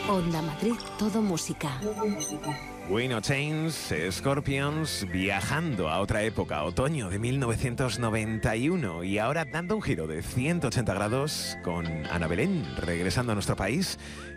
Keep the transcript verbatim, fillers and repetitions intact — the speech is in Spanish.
Onda Madrid, todo música. We No Chains, Scorpions, viajando a otra época, otoño de mil novecientos noventa y uno, y ahora dando un giro de ciento ochenta grados con Ana Belén, regresando a nuestro país